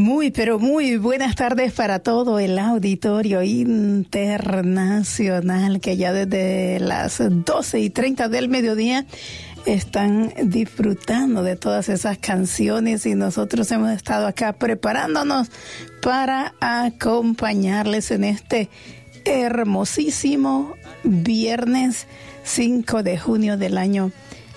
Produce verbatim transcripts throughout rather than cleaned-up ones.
Muy, pero muy buenas tardes para todo el auditorio internacional que ya desde las doce y treinta del mediodía están disfrutando de todas esas canciones y nosotros hemos estado acá preparándonos para acompañarles en este hermosísimo viernes cinco de junio del año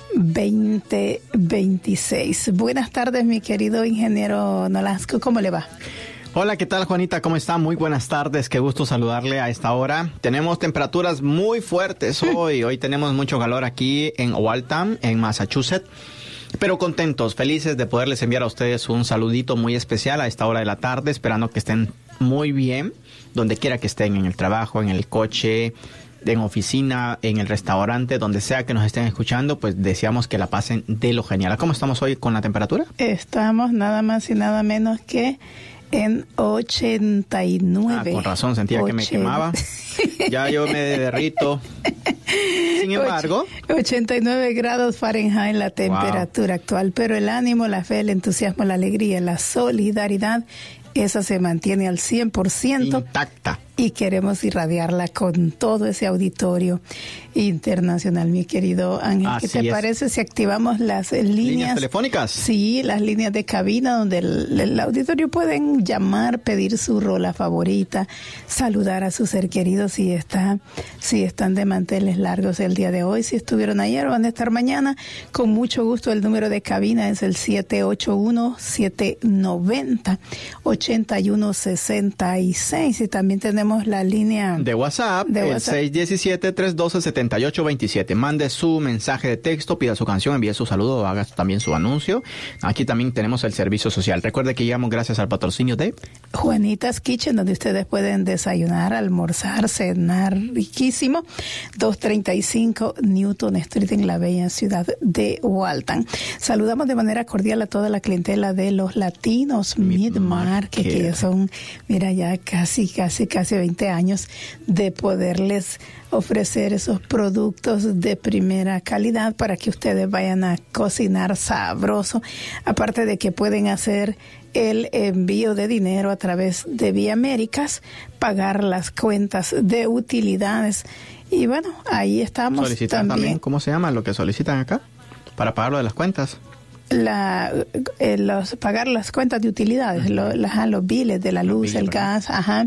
veinte veintiséis. Buenas tardes, mi querido ingeniero Nolasco, ¿cómo le va? Hola, ¿qué tal, Juanita? ¿Cómo está? Muy buenas tardes, qué gusto saludarle a esta hora. Tenemos temperaturas muy fuertes hoy, hoy tenemos mucho calor aquí en Waltham, en Massachusetts, pero contentos, felices de poderles enviar a ustedes un saludito muy especial a esta hora de la tarde, esperando que estén muy bien, donde quiera que estén, en el trabajo, en el coche, en oficina, en el restaurante, donde sea que nos estén escuchando, pues deseamos que la pasen de lo genial. ¿Cómo estamos hoy con la temperatura? Estamos nada más y nada menos que en ochenta y nueve. Ah, con razón, sentía ochenta. Que me quemaba. Ya yo me derrito. Sin embargo, ochenta y nueve grados Fahrenheit la temperatura wow. actual, pero el ánimo, la fe, el entusiasmo, la alegría, la solidaridad, esa se mantiene al cien por ciento. Intacta. Y queremos irradiarla con todo ese auditorio internacional, mi querido Ángel. Así ¿Qué te es. parece si activamos las líneas, líneas telefónicas? Sí, las líneas de cabina donde el, el auditorio pueden llamar, pedir su rola favorita, saludar a su ser querido si está, si están de manteles largos el día de hoy, si estuvieron ayer o van a estar mañana. Con mucho gusto, el número de cabina es el siete ocho uno, siete nueve cero, ocho uno seis seis y también tenemos la línea de WhatsApp, de el WhatsApp. seis uno siete, tres uno dos, siete ocho dos siete. Mande su mensaje de texto, pida su canción, envíe su saludo, haga también su anuncio. Aquí también tenemos el servicio social. Recuerde que llegamos gracias al patrocinio de Juanitas Kitchen, donde ustedes pueden desayunar, almorzar, cenar riquísimo. doscientos treinta y cinco Newton Street en la bella ciudad de Waltham. Saludamos de manera cordial a toda la clientela de los latinos Mid Market, que ya son, mira, ya casi, casi, casi veinte años de poderles ofrecer esos productos de primera calidad para que ustedes vayan a cocinar sabroso. Aparte de que pueden hacer el envío de dinero a través de Vía Américas, pagar las cuentas de utilidades. Y bueno, ahí estamos. Solicitan también, también ¿cómo se llama lo que solicitan acá? Para pagar lo de las cuentas. La, eh, los pagar las cuentas de utilidades, uh-huh. lo, la, los biles de la luz, biles, el ¿verdad? Gas, ajá.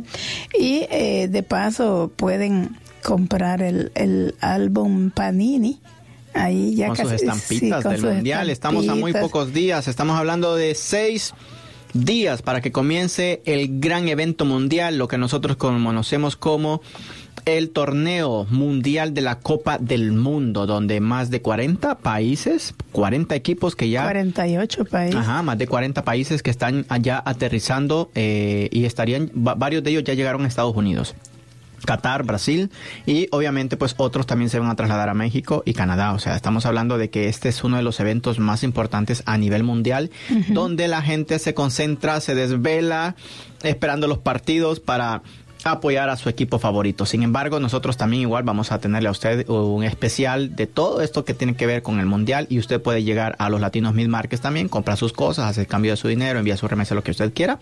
Y eh, de paso pueden comprar el, el álbum Panini. Ahí ya con casi, sus estampitas sí, con del sus mundial. Estampitas. Estamos a muy pocos días. Estamos hablando de seis días para que comience el gran evento mundial, lo que nosotros conocemos como el torneo mundial de la Copa del Mundo, donde más de cuarenta países, cuarenta equipos que ya... cuarenta y ocho países. Ajá, más de cuarenta países que están allá aterrizando eh, y estarían, varios de ellos ya llegaron a Estados Unidos. Qatar, Brasil y obviamente pues otros también se van a trasladar a México y Canadá. O sea, estamos hablando de que este es uno de los eventos más importantes a nivel mundial, uh-huh. donde la gente se concentra, se desvela esperando los partidos para apoyar a su equipo favorito. Sin embargo, nosotros también igual vamos a tenerle a usted un especial de todo esto que tiene que ver con el mundial y usted puede llegar a los Latinos Mid Markets también, comprar sus cosas, hacer cambio de su dinero, enviar su remesa, lo que usted quiera.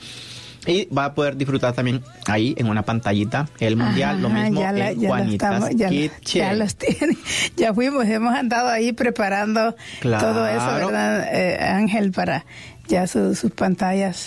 Y va a poder disfrutar también ahí en una pantallita el mundial, ajá, lo mismo ya la, en ya Juanitas estamos, ya Kitchen. Ya los tiene, ya fuimos, hemos andado ahí preparando claro. todo eso, ¿verdad, eh, Ángel? Para ya su, sus pantallas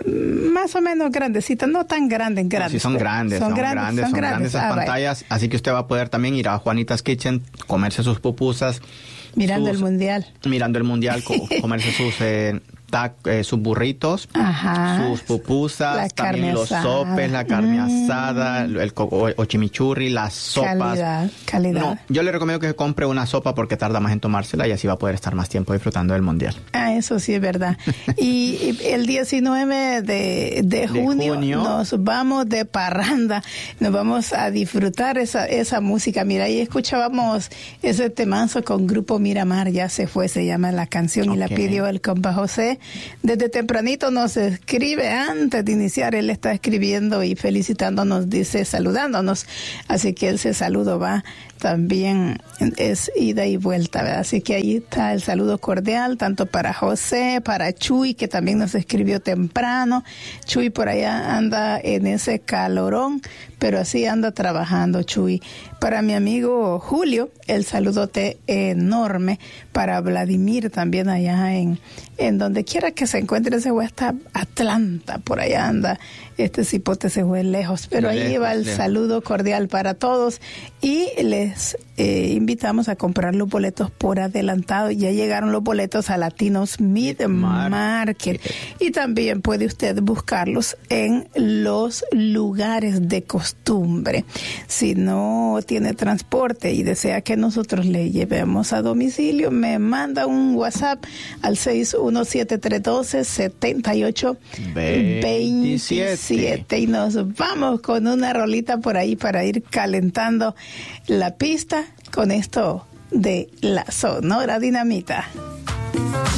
más o menos grandecitas, no tan grandes, grandes. No, sí, son grandes, son, son grandes, grandes, son, son grandes esas ah, pantallas, vaya. Así que usted va a poder también ir a Juanitas Kitchen, comerse sus pupusas. Mirando sus, el mundial. Mirando el mundial, comerse sus... Eh, tac, eh, sus burritos, ajá. sus pupusas, también los asada. sopes, la carne mm. asada, el, el o, o chimichurri, las sopas. Calidad, calidad. No, yo le recomiendo que se compre una sopa porque tarda más en tomársela y así va a poder estar más tiempo disfrutando del mundial. Ah, eso sí es verdad. y, y el diecinueve de, de, junio, de junio nos vamos de parranda, nos vamos a disfrutar esa, esa música. Mira, ahí escuchábamos ese temazo con Grupo Miramar, ya se fue, se llama la canción, okay. y la pidió el compa José. José desde tempranito nos escribe antes de iniciar. Él está escribiendo y felicitándonos, dice, saludándonos. Así que ese saludo va también, es ida y vuelta, ¿verdad? Así que ahí está el saludo cordial, tanto para José, para Chuy, que también nos escribió temprano. Chuy por allá anda en ese calorón, pero así anda trabajando, Chuy. Para mi amigo Julio, el saludote enorme. Para Vladimir también allá en, en donde quiera que se encuentre ese güey, hasta Atlanta, por allá anda. Este cipote se fue lejos, pero ahí va el saludo cordial para todos y les eh, invitamos a comprar los boletos por adelantado. Ya llegaron los boletos a Latinos Mid Market y también puede usted buscarlos en los lugares de costumbre. Si no tiene transporte y desea que nosotros le llevemos a domicilio, me manda un WhatsApp al seis uno siete tres uno dos siete ocho dos siete y nos vamos con una rolita por ahí para ir calentando la pista con esto de la Sonora Dinamita.